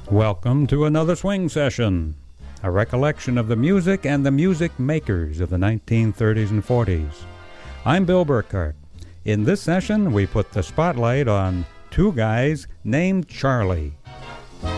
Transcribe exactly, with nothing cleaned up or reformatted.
Welcome to another swing session, a recollection of the music and the music makers of the nineteen thirties and forties. I'm Bill Burkhart. In this session, we put the spotlight on two guys named Charlie.